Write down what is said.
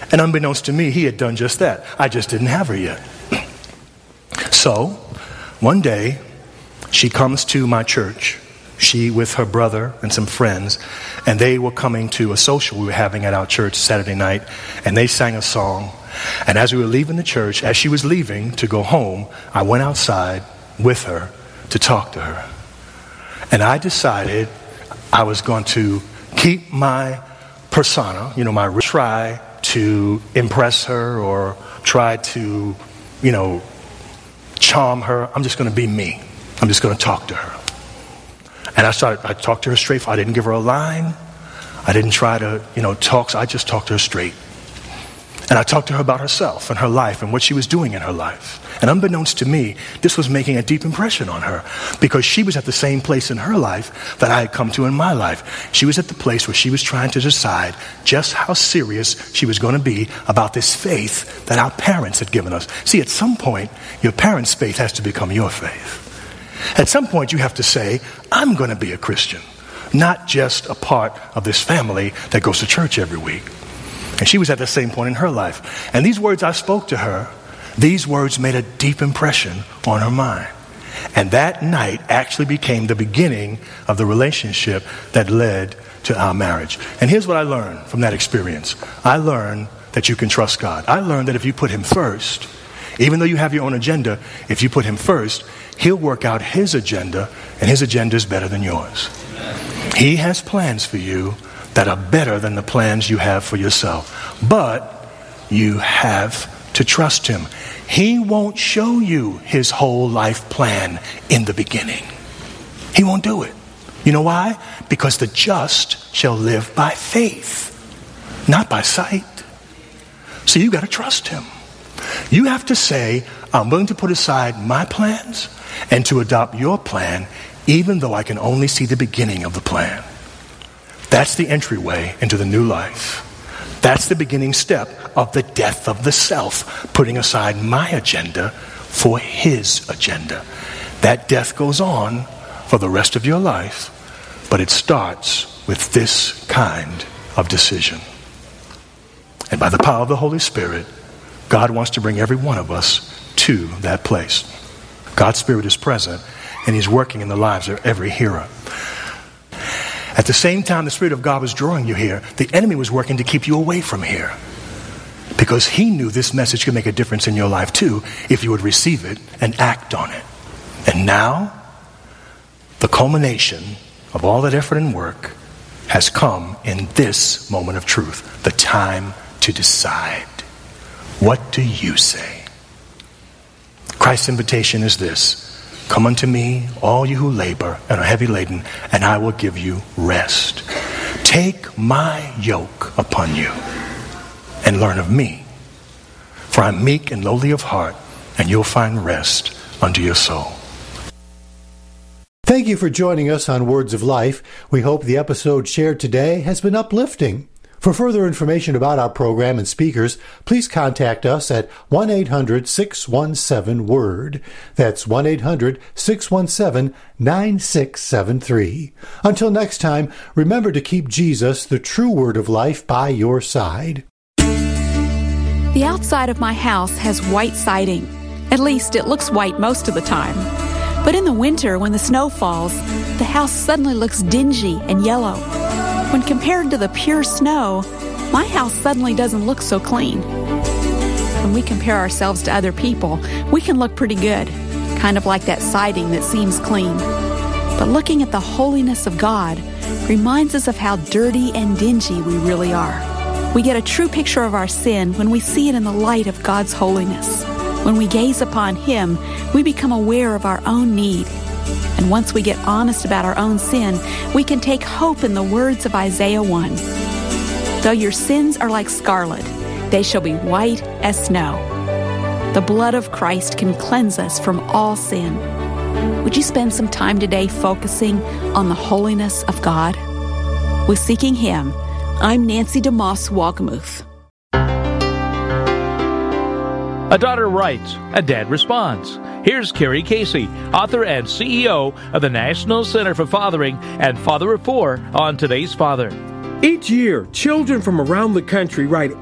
And unbeknownst to me, he had done just that. I just didn't have her yet. So, one day, she comes to my church. She with her brother and some friends, and they were coming to a social we were having at our church Saturday night, and they sang a song. And as we were leaving the church, as she was leaving to go home, I went outside with her to talk to her. And I decided I was going to keep my persona, try to impress her or try to, charm her. I'm just going to be me. I'm just going to talk to her. And I talked to her straight. I didn't give her a line. I didn't try to, talk. So I just talked to her straight. And I talked to her about herself and her life and what she was doing in her life. And unbeknownst to me, this was making a deep impression on her because she was at the same place in her life that I had come to in my life. She was at the place where she was trying to decide just how serious she was going to be about this faith that our parents had given us. See, at some point, your parents' faith has to become your faith. At some point, you have to say, I'm going to be a Christian, not just a part of this family that goes to church every week. And she was at the same point in her life. And these words I spoke to her, these words made a deep impression on her mind. And that night actually became the beginning of the relationship that led to our marriage. And here's what I learned from that experience. I learned that you can trust God. I learned that if you put him first, even though you have your own agenda, if you put him first, he'll work out his agenda, and his agenda is better than yours. He has plans for you that are better than the plans you have for yourself. But you have to trust him. He won't show you his whole life plan in the beginning. He won't do it. You know why? Because the just shall live by faith, not by sight. So you got to trust him. You have to say, I'm willing to put aside my plans and to adopt your plan, even though I can only see the beginning of the plan. That's the entryway into the new life. That's the beginning step of the death of the self, putting aside my agenda for his agenda. That death goes on for the rest of your life, but it starts with this kind of decision. And by the power of the Holy Spirit, God wants to bring every one of us to that place. God's Spirit is present, and he's working in the lives of every hearer. At the same time the Spirit of God was drawing you here, the enemy was working to keep you away from here. Because he knew this message could make a difference in your life too, if you would receive it and act on it. And now, the culmination of all that effort and work has come in this moment of truth. The time to decide. What do you say? Christ's invitation is this. Come unto me, all you who labor and are heavy laden, and I will give you rest. Take my yoke upon you and learn of me. For I'm meek and lowly of heart, and you'll find rest unto your soul. Thank you for joining us on Words of Life. We hope the episode shared today has been uplifting. For further information about our program and speakers, please contact us at 1-800-617-WORD. That's 1-800-617-9673. Until next time, remember to keep Jesus, the true Word of life, by your side. The outside of my house has white siding. At least it looks white most of the time. But in the winter, when the snow falls, the house suddenly looks dingy and yellow. When compared to the pure snow, my house suddenly doesn't look so clean. When we compare ourselves to other people, we can look pretty good, kind of like that siding that seems clean. But looking at the holiness of God reminds us of how dirty and dingy we really are. We get a true picture of our sin when we see it in the light of God's holiness. When we gaze upon Him, we become aware of our own need. And once we get honest about our own sin, we can take hope in the words of Isaiah 1. Though your sins are like scarlet, they shall be white as snow. The blood of Christ can cleanse us from all sin. Would you spend some time today focusing on the holiness of God? With Seeking Him, I'm Nancy DeMoss Wolgemuth. A daughter writes, a dad responds. Here's Carrie Casey, author and CEO of the National Center for Fathering and Father of Four on Today's Father. Each year, children from around the country write